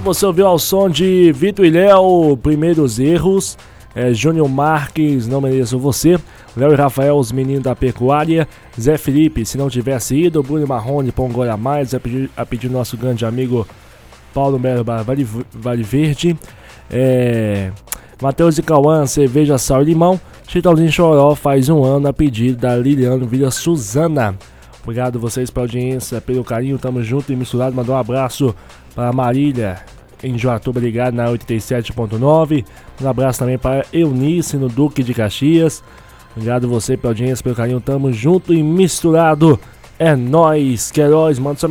você ouviu ao som de Vitor e Léo, Primeiros Erros. Júnior Marques, Não Mereço Você. Léo e Rafael, Os Meninos da Pecuária. Zé Felipe, Se Não Tivesse Ido. Bruno Marrone, Pão Goya Mais, a pedir nosso grande amigo Paulo Melo Vale Verde. Matheus e Cauã, Cerveja, Sal e Limão. Chitãozinho Choró, Faz um Ano, a pedido da Liliana Vila Suzana. Obrigado vocês pela audiência, pelo carinho, tamo junto e misturado. Mandar um abraço para Marília em Joatuba, ligado na 87.9. Um abraço também para Eunice no Duque de Caxias. Obrigado você pela audiência, pelo carinho, tamo junto e misturado. É nóis, Queiroz, manda sua